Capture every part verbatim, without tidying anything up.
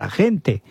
la gente.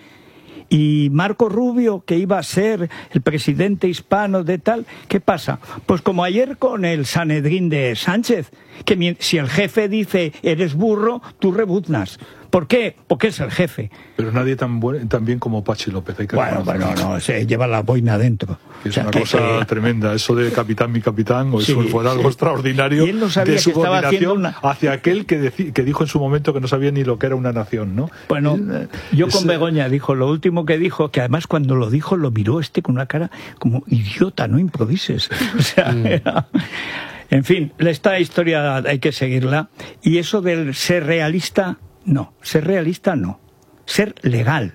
Y Marco Rubio, que iba a ser el presidente hispano de tal, ¿qué pasa? Pues como ayer con el Sanedrín de Sánchez, que si el jefe dice eres burro, tú rebuznas. ¿Por qué? Porque es el jefe. Pero nadie tan, buen, tan bien como Pachi López. Hay que bueno, bueno, no, se lleva la boina dentro. Es o sea, una que, cosa que... tremenda. Eso de capitán, mi capitán, o sí, eso fue algo sí. extraordinario. Y él no sabía de que estaba haciendo una... hacia aquel que, deci... que dijo en su momento que no sabía ni lo que era una nación, ¿no? Bueno, él, yo es... con Begoña dijo, lo último que dijo, que además cuando lo dijo lo miró este con una cara como idiota, no improvises. O sea, mm. era... En fin, esta historia hay que seguirla. Y eso del ser realista... No, ser realista no, ser legal,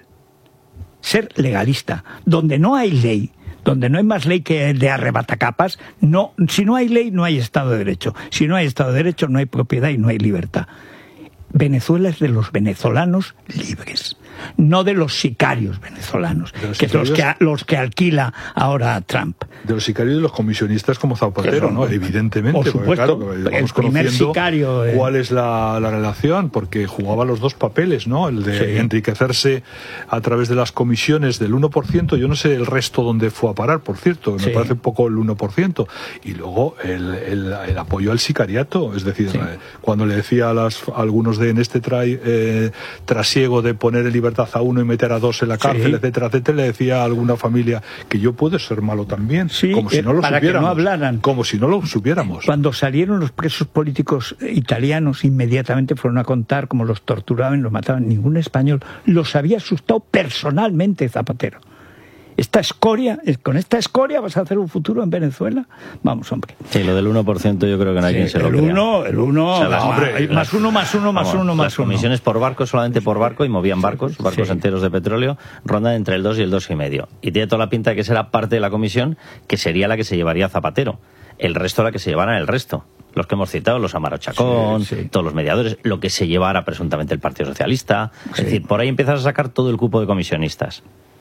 ser legalista. Donde no hay ley, donde no hay más ley que de arrebatacapas, no, si no hay ley no hay Estado de Derecho. Si no hay Estado de Derecho no hay propiedad y no hay libertad. Venezuela es de los venezolanos libres, no de los sicarios venezolanos, los que sicarios, los que los que alquila ahora Trump. De los sicarios y los comisionistas como Zapatero, ¿no? Evidentemente, por supuesto, porque, claro, vamos el primer sicario, eh... cuál es la, la relación, porque jugaba los dos papeles, ¿no? El de sí. enriquecerse a través de las comisiones del uno por ciento, yo no sé el resto dónde fue a parar, por cierto, me sí. parece poco el uno por ciento, y luego el, el, el apoyo al sicariato, es decir, sí. cuando le decía a, las, a algunos de en este trai, eh, trasiego de poner en libertad a uno y meter a dos en la cárcel, sí. etcétera, etcétera, le decía a alguna familia que yo puedo ser malo también, sí, como si no lo para supiéramos, que no hablaran. como si no lo supiéramos. Cuando salieron los presos políticos italianos, inmediatamente fueron a contar cómo los torturaban y los mataban. Ningún español los había asustado personalmente Zapatero. Esta escoria, con esta escoria vas a hacer un futuro en Venezuela. Vamos, hombre. Sí, lo del uno por ciento yo creo que no hay sí, quien se lo el crea. Uno, el uno, o sea, las, hombre, más uno, más uno, más vamos, uno, más las uno. Las comisiones por barco, solamente por barco, y movían barcos, barcos sí. enteros de petróleo, rondan entre el dos y el dos y medio. Y tiene toda la pinta de que será parte de la comisión, que sería la que se llevaría Zapatero. El resto la que se llevará el resto. Los que hemos citado, los Amaro Chacón, sí, sí. todos los mediadores, lo que se llevara presuntamente el Partido Socialista. Es sí. decir, por ahí empiezas a sacar todo el cupo de comisionistas.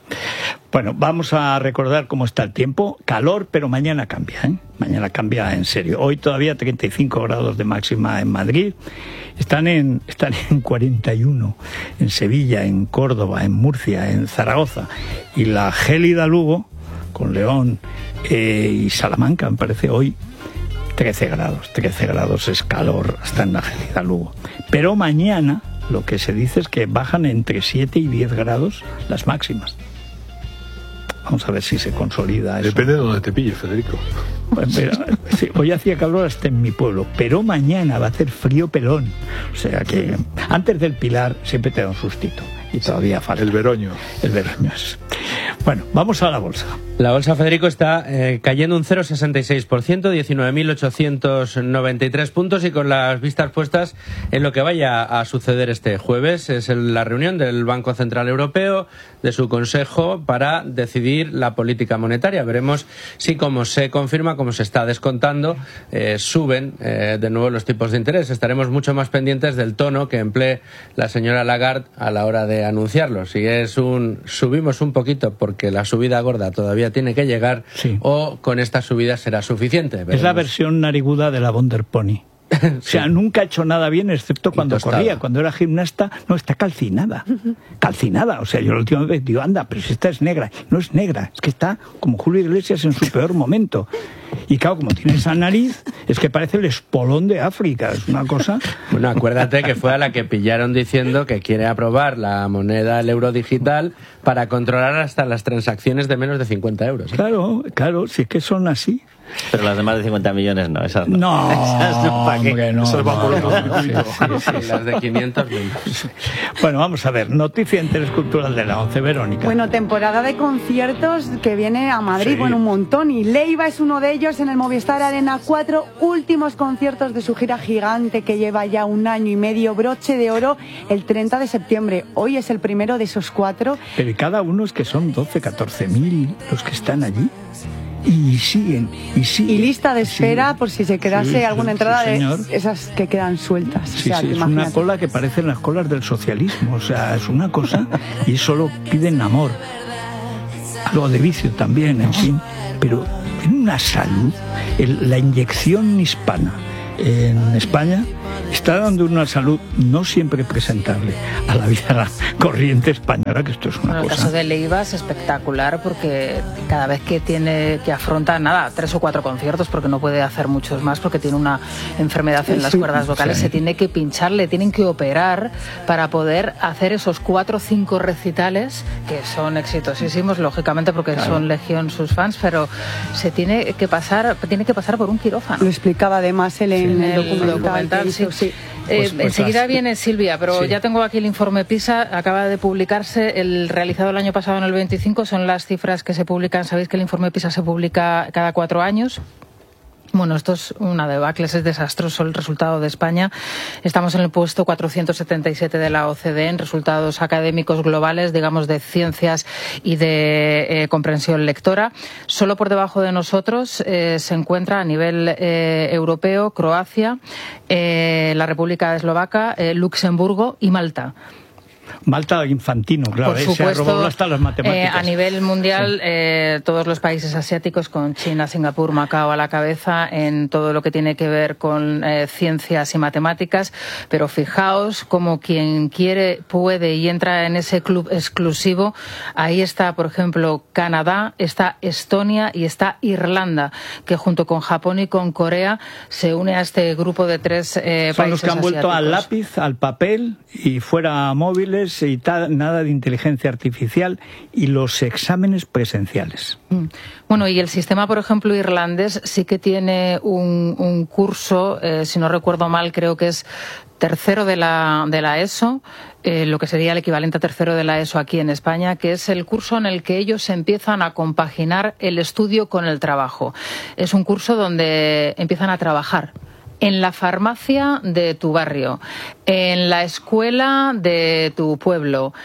Bueno, vamos a recordar cómo está el tiempo. Calor, pero mañana cambia, ¿eh? Mañana cambia en serio. Hoy todavía treinta y cinco grados de máxima en Madrid. Están en, están en cuarenta y uno en Sevilla, en Córdoba, en Murcia, en Zaragoza. Y la gélida Lugo, con León eh, y Salamanca, me parece hoy, trece grados. trece grados es calor hasta en la gélida Lugo. Pero mañana lo que se dice es que bajan entre siete y diez grados las máximas. Vamos a ver si se consolida eso. Depende de donde te pille, Federico. Bueno, mira, sí, hoy hacía calor hasta en mi pueblo, pero mañana va a hacer frío pelón. O sea que antes del Pilar siempre te da un sustito. Y todavía falta. El veroño. El veroño es. Bueno, vamos a la bolsa. La bolsa, Federico, está eh, cayendo un cero coma sesenta y seis por ciento, diecinueve mil ochocientos noventa y tres puntos, y con las vistas puestas en lo que vaya a suceder este jueves. Es el, la reunión del Banco Central Europeo, de su Consejo, para decidir la política monetaria. Veremos si, como se confirma, como se está descontando, eh, suben eh, de nuevo los tipos de interés. Estaremos mucho más pendientes del tono que emplee la señora Lagarde a la hora de anunciarlo. Si es un subimos un poquito porque la subida gorda todavía tiene que llegar, sí. o con esta subida será suficiente. Veremos. Es la versión nariguda de la Wonder Pony. Sí. O sea, nunca ha hecho nada bien, excepto cuando corría. Cuando era gimnasta, no, está calcinada. Calcinada. O sea, yo la última vez digo, anda, pero si esta es negra. No es negra, es que está como Julio Iglesias en su peor momento. Y claro, como tiene esa nariz, es que parece el espolón de África. Es una cosa... Bueno, acuérdate que fue a la que pillaron diciendo que quiere aprobar la moneda, el euro digital, para controlar hasta las transacciones de menos de cincuenta euros. ¿eh? Claro, claro, si es que son así. Pero las de más de cincuenta millones no, esas no. No, esas no, ¿para qué? No, esas van por no, unos no, sí, sí, sí, las de quinientos mil. Bueno, vamos a ver, noticia en Interés Cultural de la once, Verónica. Bueno, temporada de conciertos que viene a Madrid, sí. bueno, un montón, y Leiva es uno de ellos en el Movistar Arena. Cuatro últimos conciertos de su gira gigante que lleva ya un año y medio, broche de oro, el treinta de septiembre. Hoy es el primero de esos cuatro. Pero y cada uno es que son doce, catorce mil los que están allí. Y siguen, y siguen. Y lista de espera sí. por si se quedase sí, alguna entrada sí, de esas que quedan sueltas. Sí, o sea, sí, es una cola que parecen las colas del socialismo. O sea, es una cosa y solo piden amor. Algo de vicio también, en fin. Pero en una salud, el, la inyección hispana en España está dando una salud no siempre presentable a la vida corriente española, que esto es una bueno, cosa. El caso de Leiva es espectacular porque cada vez que tiene que afronta nada, tres o cuatro conciertos, porque no puede hacer muchos más porque tiene una enfermedad en las Sí, cuerdas vocales, sí. se tiene que pinchar, le tienen que operar para poder hacer esos cuatro o cinco recitales que son exitosísimos, lógicamente porque Claro. son legión sus fans, pero se tiene que pasar, tiene que pasar por un quirófano. Lo explicaba además él en En el el documental. documental, que hizo, sí. sí. Eh, Pues- pues enseguida las- viene Silvia, pero Sí. ya tengo aquí el informe PISA, acaba de publicarse, el realizado el año pasado en el veinticinco, son las cifras que se publican, sabéis que el informe PISA se publica cada cuatro años. Bueno, esto es una debacle, es desastroso el resultado de España. Estamos en el puesto cuatrocientos setenta y siete de la O C D E en resultados académicos globales, digamos, de ciencias y de eh, comprensión lectora. Solo por debajo de nosotros eh, se encuentra a nivel eh, europeo Croacia, eh, la República Eslovaca, eh, Luxemburgo y Malta. Malta Infantino, claro, Por eh, se ha supuesto, robado hasta las eh, matemáticas. a nivel mundial, eh, todos los países asiáticos, con China, Singapur, Macao a la cabeza, en todo lo que tiene que ver con eh, ciencias y matemáticas. Pero fijaos como quien quiere, puede y entra en ese club exclusivo. Ahí está, por ejemplo, Canadá, está Estonia y está Irlanda, que junto con Japón y con Corea se une a este grupo de tres eh, Son países los que han vuelto al asiáticos. lápiz, al papel y fuera móviles y tal, nada de inteligencia artificial y los exámenes presenciales. Mm. Bueno, y el sistema, por ejemplo, irlandés sí que tiene un, un curso, eh, si no recuerdo mal, creo que es tercero de la, de la ESO, eh, lo que sería el equivalente a tercero de la ESO aquí en España, que es el curso en el que ellos empiezan a compaginar el estudio con el trabajo. Es un curso donde empiezan a trabajar en la farmacia de tu barrio, en la escuela de tu pueblo,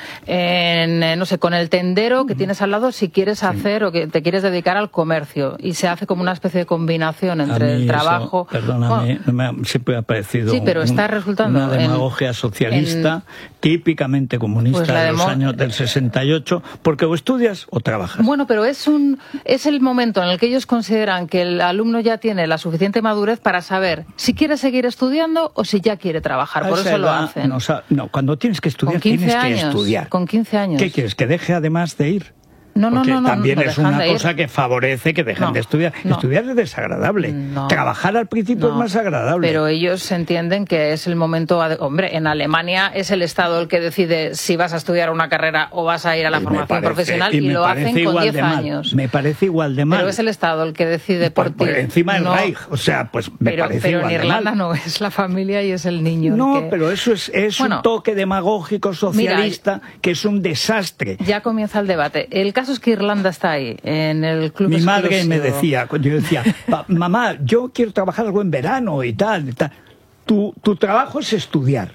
en, eh, no sé, con el tendero que tienes al lado si quieres hacer o que te quieres dedicar al comercio. Y se hace como una especie de combinación entre A mí el trabajo. eso, perdóname, Bueno, no me ha- siempre ha parecido Sí, pero un- está resultando una en- demagogia socialista, típicamente comunista Pues la de los demo- años del sesenta y ocho, porque o estudias o trabajas. Bueno, pero es un es el momento en el que ellos consideran que el alumno ya tiene la suficiente madurez para saber si quiere seguir estudiando o si ya quiere trabajar. A Por esa eso lo edad hacen. nos ha- no, cuando tienes que estudiar Con quince tienes años. que estudiar. Con quince años. ¿Qué quieres? ¿Que deje además de ir? No, no, Porque no, no. también no es dejan una de ir. cosa que favorece que dejen No, de estudiar. no. Estudiar es desagradable. No. Trabajar al principio No, es más agradable. Pero ellos entienden que es el momento... ade- Hombre, en Alemania es el Estado el que decide si vas a estudiar una carrera o vas a ir a la Y me formación parece- profesional y, me lo parece hacen con igual diez de mal. años. Me parece igual de mal. Pero es el Estado el que decide por, por, por ti. encima del No, Reich. O sea, pues me pero, parece pero igual en de Irlanda mal. no, es la familia y es el niño. el No, que- pero eso es, es Bueno. un toque demagógico socialista que es un desastre. Ya comienza el debate. El caso es que Irlanda está ahí, en el club Mi madre exclusivo. me decía, yo decía, "Pa- mamá, yo quiero trabajar algo en verano y tal, y tal. Tu, tu trabajo es estudiar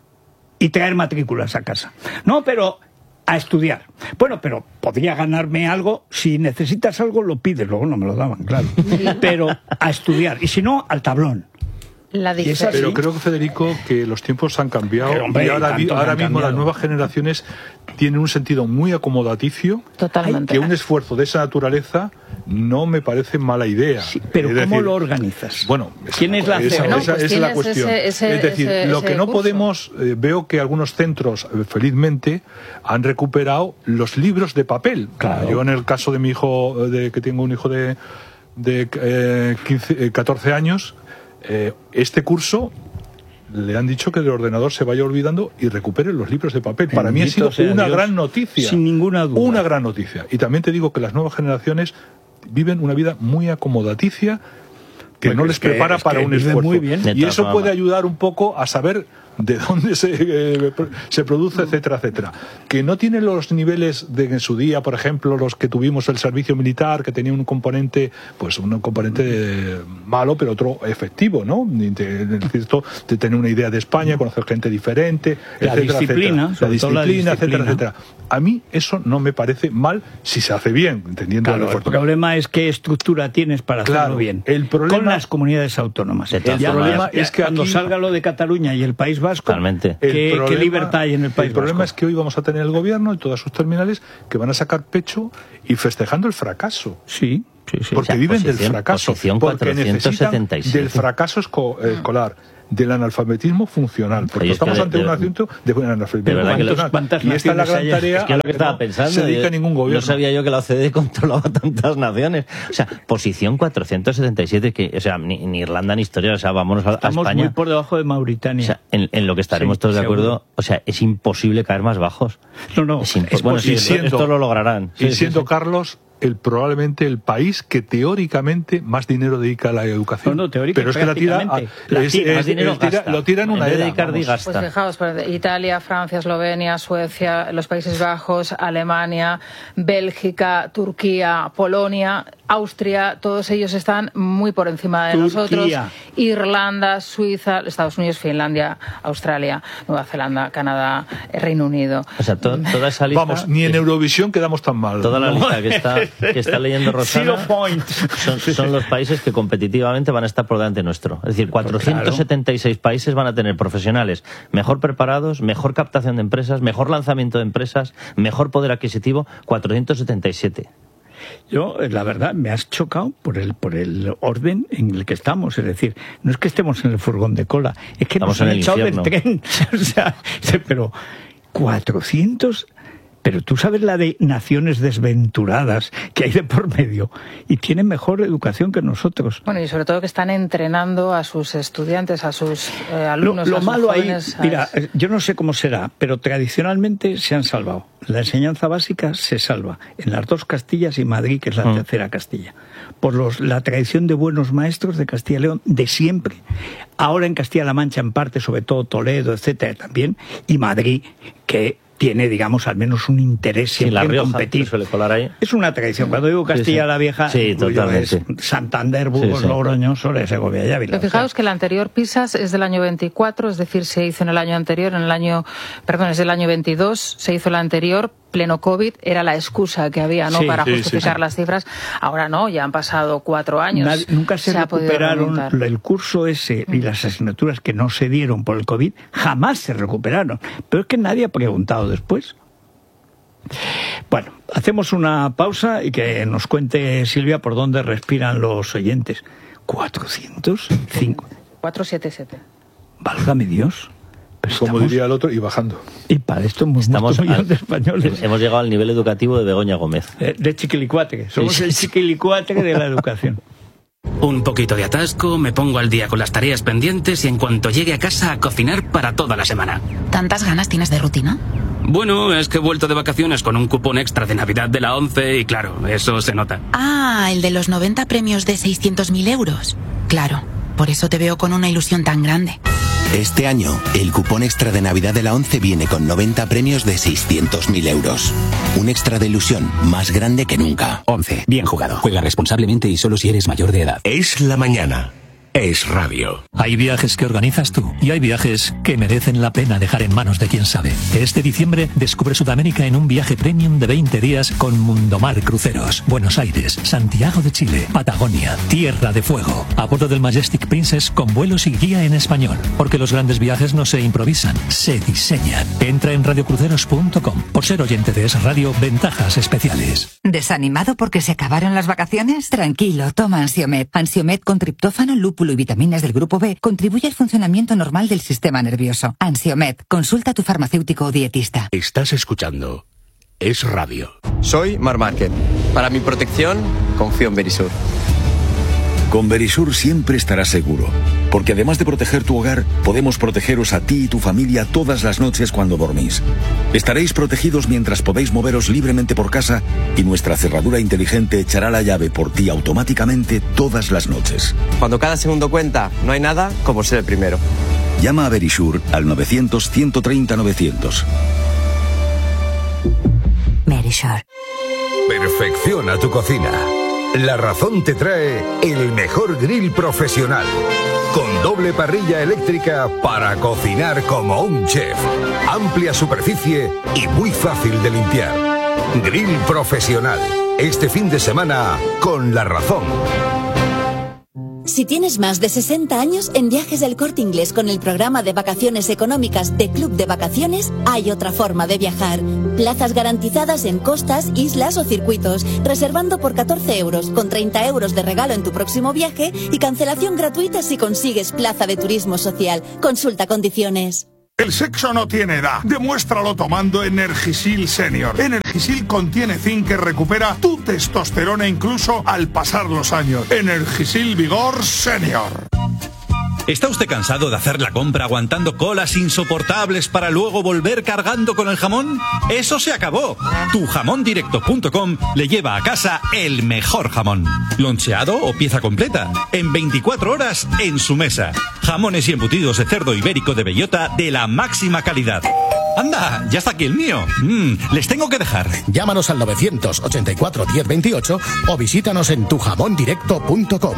y traer matrículas a casa. No, pero a estudiar. Bueno, pero podría ganarme algo, si necesitas algo lo pides, luego no me lo daban, claro. Pero a estudiar, y si no, al tablón. La Y esa- diferencia. Pero Sí. creo, Federico, que los tiempos han cambiado Pero, hombre, y ahora, y vi- tanto ahora han mismo las cambiado. nuevas generaciones tienen un sentido muy acomodaticio. Totalmente. Que un esfuerzo de esa naturaleza no me parece mala idea. Sí, pero Es ¿cómo decir, lo organizas? Bueno, ¿Quién es la esa, C E O? esa- No, pues esa es la tienes cuestión. ese- ese- es decir, ese- lo ese que no curso. podemos, eh, veo que algunos centros, eh, felizmente, han recuperado los libros de papel. Claro. Yo en el caso de mi hijo, eh, de que tengo un hijo de, de eh, quince, eh, catorce años, eh, este curso le han dicho que el ordenador se vaya olvidando y recupere los libros de papel. Para mí ha Bendito sido sea una Dios, gran noticia. sin ninguna duda. Una gran noticia. Y también te digo que las nuevas generaciones viven una vida muy acomodaticia que Pues no es les que- prepara es para que un viven esfuerzo. muy bien. De Y todas eso formas. puede ayudar un poco a saber de dónde se, eh, se produce, etcétera, etcétera. Que no tiene los niveles de en su día, por ejemplo, los que tuvimos el servicio militar, que tenía un componente, pues un componente de- malo, pero otro efectivo, ¿no? De, de, cierto, de tener una idea de España, conocer gente diferente, La etcétera, disciplina, etcétera. sobre La todo la disciplina, etcétera, disciplina. etcétera. A mí eso no me parece mal si se hace bien, entendiendo el Claro, el esfuerzo. problema es qué estructura tienes para hacerlo Claro, bien. el problema- con las comunidades autónomas. De todas Ya- formas- ya- es que cuando aquí- salga lo de Cataluña y el País Vasco, Totalmente. ¿qué, El qué problema- libertad hay en el País El problema Vasco? es que hoy vamos a tener el gobierno y todas sus terminales que van a sacar pecho y festejando el fracaso. Sí, Sí, sí, porque o sea, viven posición, del fracaso, porque necesitan del fracaso esco- escolar, del analfabetismo funcional, porque Oye, estamos de, ante de, un asunto de un analfabetismo de funcional. ¿Cuántas Y esta es la gran tarea es que es lo que estaba no pensando. se dedica yo, a ningún gobierno. No sabía yo que la O C D E controlaba tantas naciones. O sea, posición cuatrocientos setenta y siete, que, o sea, ni, ni Irlanda ni historia, o sea, vámonos a, Estamos a España. muy por debajo de Mauritania. O sea, en, en lo que estaremos Sí, todos de seguro. acuerdo, o sea, es imposible caer más bajos. No, no, es impo- es bueno, sí, siendo- esto lo lograrán. Sí, y sí, siendo sí. Carlos el probablemente el país que teóricamente más dinero dedica a la educación. No, no, teórica, pero es que la tira, a- prácticamente. La es- tira, es- más dinero el tira- gasta. lo tira en una vez de era. dedicar, vamos. gasta. Pues fijaos, pues, Italia, Francia, Eslovenia, Suecia, los Países Bajos, Alemania, Bélgica, Turquía, Polonia, Austria, todos ellos están muy por encima de Turquía. nosotros. Irlanda, Suiza, Estados Unidos, Finlandia, Australia, Nueva Zelanda, Canadá, Reino Unido. O sea, to- toda esa lista... Vamos, ni en Eurovisión quedamos tan mal. Toda la lista que está, que está leyendo Rosana Zero point. son, son los países que competitivamente van a estar por delante nuestro. Es decir, cuatrocientos setenta y seis países van a tener profesionales mejor preparados, mejor captación de empresas, mejor lanzamiento de empresas, mejor poder adquisitivo, cuatrocientos setenta y siete. Yo, la verdad, me has chocado por el por el orden en el que estamos. Es decir, no es que estemos en el furgón de cola, es que Estamos nos han en el echado infierno. del tren. O sea, pero cuatrocientos... Pero tú sabes la de naciones desventuradas que hay de por medio y tienen mejor educación que nosotros. Bueno, y sobre todo que están entrenando a sus estudiantes, a sus eh, alumnos, Lo, lo a sus malo ahí, jóvenes. a- mira, eh, yo no sé cómo será, pero tradicionalmente se han salvado. La enseñanza básica se salva en las dos Castillas y Madrid, que es la Mm. tercera Castilla. Por los, la tradición de buenos maestros de Castilla y León, de siempre. Ahora en Castilla-La Mancha, en parte, sobre todo Toledo, etcétera, también. Y Madrid, que tiene, digamos, al menos un interés Sí, siempre la en Rioja, competir. que suele colar ahí. Es una tradición. Cuando digo Castilla Sí, sí. la Vieja, Sí, incluyo totalmente. es Santander, Burgos, Sí, sí. Logroño, Soria, Segovia y Ávila. Pero O sea, fijaos que el anterior PISAS es del año veinticuatro, es decir, se hizo en el año anterior, en el año, perdón, es del año veintidós, se hizo el anterior, pleno COVID, era la excusa que había, ¿no?, Sí, para sí, justificar sí, sí. las cifras. Ahora no, ya han pasado cuatro años. Nadie- nunca se, ha podido recuperaron remontar. el curso ese y las asignaturas que no se dieron por el COVID, jamás se recuperaron. Pero es que nadie ha preguntado después. Bueno, hacemos una pausa y que nos cuente Silvia por dónde respiran los oyentes. cuatrocientos cinco. cuatrocientos setenta y siete. Válgame Dios. Pero Como estamos- diría el otro, y bajando. Y para esto hemos Estamos muerto millones al- de españoles. Hemos llegado al nivel educativo de Begoña Gómez. Eh, De chiquilicuatre. Somos Sí, el sí. chiquilicuatre de la educación. Un poquito de atasco, me pongo al día con las tareas pendientes y en cuanto llegue a casa a cocinar para toda la semana. ¿Tantas ganas tienes de rutina? Bueno, es que he vuelto de vacaciones con un cupón extra de Navidad de la ONCE y claro, eso se nota. Ah, el de los noventa premios de seiscientos mil euros. Claro, por eso te veo con una ilusión tan grande. Este año, el cupón extra de Navidad de la ONCE viene con noventa premios de seiscientos mil euros. Un extra de ilusión más grande que nunca. once. Bien jugado. Juega responsablemente y solo si eres mayor de edad. Es la mañana. Es radio. Hay viajes que organizas tú y hay viajes que merecen la pena dejar en manos de quien sabe. Este diciembre descubre Sudamérica en un viaje premium de veinte días con Mundomar Cruceros. Buenos Aires, Santiago de Chile, Patagonia, Tierra de Fuego. A bordo del Majestic Princess con vuelos y guía en español. Porque los grandes viajes no se improvisan, se diseñan. Entra en radiocruceros punto com. Por ser oyente de Es Radio, ventajas especiales. ¿Desanimado porque se acabaron las vacaciones? Tranquilo, toma Ansiomed. Ansiomed con triptófano, lúpulo y vitaminas del grupo B contribuye al funcionamiento normal del sistema nervioso. Ansiomed, consulta a tu farmacéutico o dietista. Estás escuchando Es radio. Soy Mar Márquez. Para mi protección, confío en Verisur. Con Verisur siempre estarás seguro, porque además de proteger tu hogar, podemos protegeros a ti y tu familia todas las noches cuando dormís. Estaréis protegidos mientras podéis moveros libremente por casa y nuestra cerradura inteligente echará la llave por ti automáticamente todas las noches. Cuando cada segundo cuenta, no hay nada como ser el primero. Llama a Verisur al novecientos, ciento treinta, novecientos. Verisur. Perfecciona tu cocina. La Razón te trae el mejor grill profesional. Con doble parrilla eléctrica para cocinar como un chef. Amplia superficie y muy fácil de limpiar. Grill profesional. Este fin de semana con La Razón. Si tienes más de sesenta años, en Viajes del Corte Inglés con el programa de vacaciones económicas de Club de Vacaciones hay otra forma de viajar. Plazas garantizadas en costas, islas o circuitos, reservando por catorce euros, con treinta euros de regalo en tu próximo viaje y cancelación gratuita si consigues plaza de turismo social. Consulta condiciones. El sexo no tiene edad. Demuéstralo tomando Energisil Senior. Energisil contiene zinc que recupera tu testosterona incluso al pasar los años. Energisil Vigor Senior. ¿Está usted cansado de hacer la compra aguantando colas insoportables para luego volver cargando con el jamón? ¡Eso se acabó! tu jamón directo punto com le lleva a casa el mejor jamón. Loncheado o pieza completa. En veinticuatro horas en su mesa. Jamones y embutidos de cerdo ibérico de bellota de la máxima calidad. ¡Anda! ¡Ya está aquí el mío! Mm, les tengo que dejar. Llámanos al novecientos ochenta y cuatro diez veintiocho o visítanos en tu jamón directo punto com.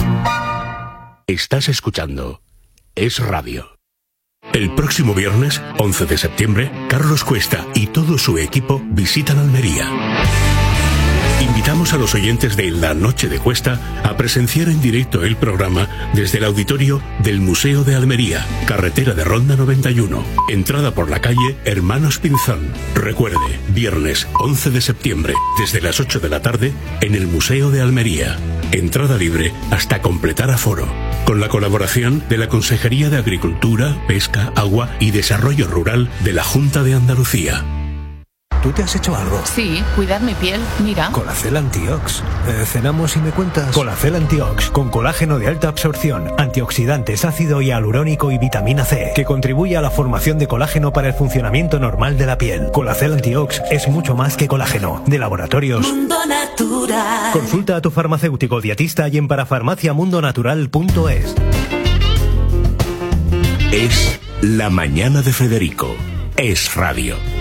Estás escuchando Es Radio. El próximo viernes, once de septiembre, Carlos Cuesta y todo su equipo visitan Almería. Invitamos a los oyentes de La Noche de Cuesta a presenciar en directo el programa desde el auditorio del Museo de Almería, carretera de Ronda noventa y uno, entrada por la calle Hermanos Pinzón. Recuerde, viernes once de septiembre, desde las ocho de la tarde, en el Museo de Almería. Entrada libre hasta completar aforo. Con la colaboración de la Consejería de Agricultura, Pesca, Agua y Desarrollo Rural de la Junta de Andalucía. ¿Tú te has hecho algo? Sí, cuidar mi piel, mira. Colacel Antiox. Eh, ¿Cenamos y me cuentas? Colacel Antiox, con colágeno de alta absorción, antioxidantes, ácido hialurónico y vitamina C, que contribuye a la formación de colágeno para el funcionamiento normal de la piel. Colacel Antiox es mucho más que colágeno. De Laboratorios Mundo Natural. Consulta a tu farmacéutico dietista y en parafarmacia mundo natural punto es. Es La Mañana de Federico. Es Radio.